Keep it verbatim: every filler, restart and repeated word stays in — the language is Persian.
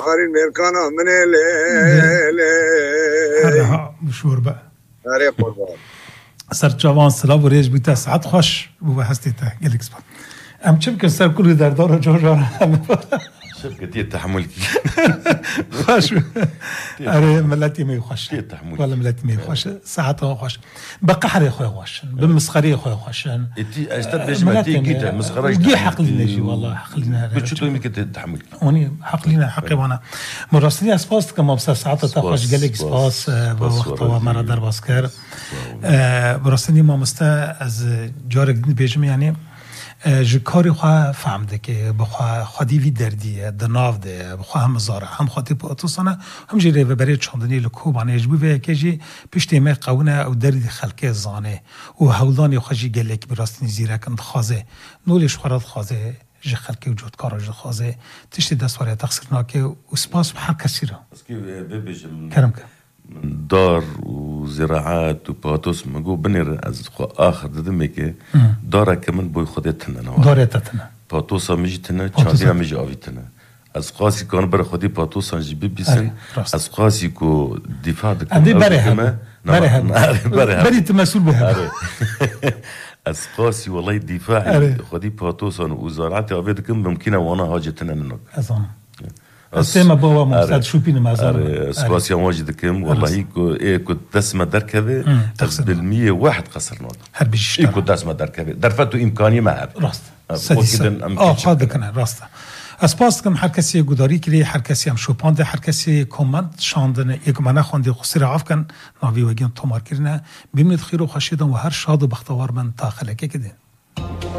هاري ميركانا من ال هذا مشهور بقى هاري قربان سر جوان سلام و ریج بیت ساعت خوش بو هستی تا گلیکس با ام چه بکن سر کلی در دار جو جو شبكة تحمل خوش اره ملتی می خوش تحمل والله ملتی می خوش ساعت خوش بقحر خوي خوش بمسخري خوي خوش انتي استاذ باش ما تي كده مسخري جي حق لنا شي والله حق لنا بتشوفوا يمكن تحمل اوني حق لنا حقي وانا مراسلي اسباس كما بس ساعات تخش قالك سباس بوقت مرا در باسكر مراسلي ما مستا از جارك بيجم يعني جکاری خواه فهمده که بخواه خودی وی دردیه دناف ده بخواه هم زاره هم خواهی پاتوسانه هم جیره و برای چاندنی لکوبانه اجبو و که جی پشت ایمه قونه او دردی خلقه زانه و هولدانی خواه جی گلک براستنی زیره کند خوازه نولش خورد خوازه جی خلقه و جودکارا جی خوازه تشتی دستواری تقصیرناکه و سپاس هر کسی را کرم که دار وزراعات وباتوس مجو بنر از آخر ددمه که داره که من بوی خودتنا نوا داره تتنا باتوسا میجتنا چاندیا میج آویتنا از قاسی کان بر خودی باتوسا جیبی بیسن از قاسی کو دفاع دکتر عندي بره بره بره بريت مسؤول بها از قاسی والله دفاع خودی باتوسا وزراعات آویدکم ممکنه وانا حاجتنا ننک ازان السيما بوا مستعد شوبين مازال سباسيا واجد كم والله كو ايه كنت تسمى دركبه بالمية واحد قصر نوت هربي ايه كنت تسمى دركبه درفته امكانيه ما هب راست اه قاعد كنا راست اسپاس کم هر کسی گوداری کلی هر کسی هم شوپاند هر کسی کامنت شاندن یک منه خوندی قصیر عاف کن ناوی وگین تومار کرنه ببینید خیر و خوشیدن و هر شاد و بختوار من تا خلقه کده